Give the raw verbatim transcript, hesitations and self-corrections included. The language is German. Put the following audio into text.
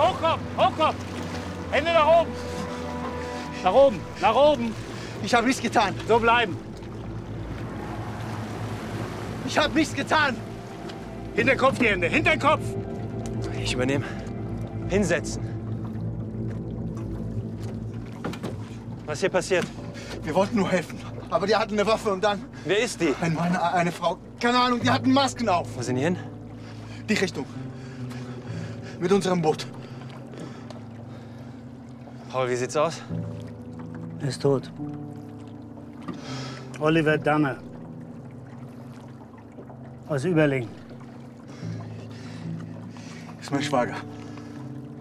hochkommen, hochkommen. Hände nach oben. Nach oben, nach oben. Ich habe nichts getan. So bleiben. Ich habe nichts getan. Hinter den Kopf die Hände, hinter den Kopf. Ich übernehme. Hinsetzen. Was hier passiert? Wir wollten nur helfen. Aber die hatten eine Waffe und dann... Wer ist die? Ein Mann, eine Frau. Keine Ahnung, die hatten Masken auf. Wo sind die hin? Die Richtung. Mit unserem Boot. Paul, wie sieht's aus? Er ist tot. Oliver Danner. Aus Überlingen. Ist mein Schwager.